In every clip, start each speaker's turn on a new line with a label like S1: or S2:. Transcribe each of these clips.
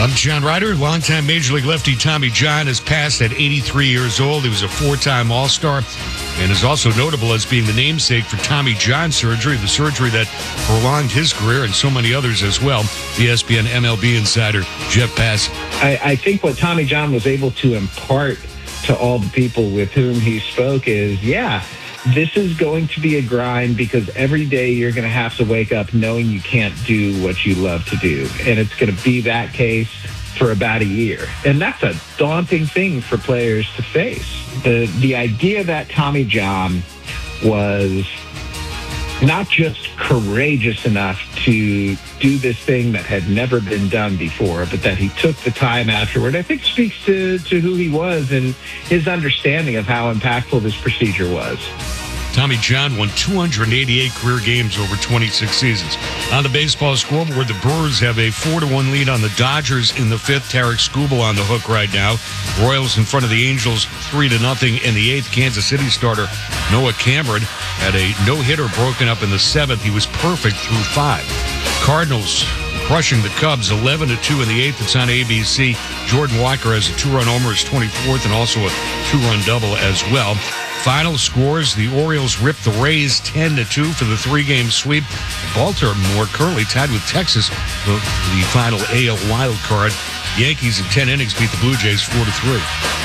S1: I'm John Ryder. Longtime Major League lefty Tommy John has passed at 83 years old. He was a four-time All-Star and is also notable as being the namesake for Tommy John surgery, the surgery that prolonged his career and so many others as well. ESPN MLB insider Jeff Pass.
S2: I think what Tommy John was able to impart to all the people with whom he spoke is, this is going to be a grind because every day you're going to have to wake up knowing you can't do what you love to do. And it's going to be that case for about a year. And that's a daunting thing for players to face. The idea that Tommy John was not just courageous enough to do this thing that had never been done before, but that he took the time afterward, I think speaks to who he was and his understanding of how impactful this procedure was.
S1: Tommy John won 288 career games over 26 seasons. On the baseball scoreboard, the Brewers have a 4-1 lead on the Dodgers in the fifth. Tarik Skubal on the hook right now. Royals in front of the Angels 3-0 in the eighth. Kansas City starter Noah Cameron had a no-hitter broken up in the seventh. He was perfect through five. Cardinals crushing the Cubs 11-2 in the eighth. It's on ABC. Jordan Walker has a two-run homer, his 24th, and also a two-run double as well. Final scores, the Orioles ripped the Rays 10-2 for the three-game sweep. Baltimore currently tied with Texas, the final AL wild card. Yankees in 10 innings beat the Blue Jays 4-3.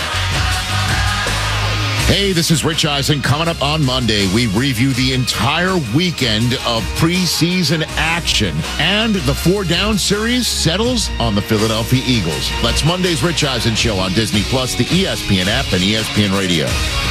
S3: Hey, this is Rich Eisen. Coming up on Monday, we review the entire weekend of preseason action. And the 4-down series settles on the Philadelphia Eagles. That's Monday's Rich Eisen Show on Disney+, the ESPN app, and ESPN Radio.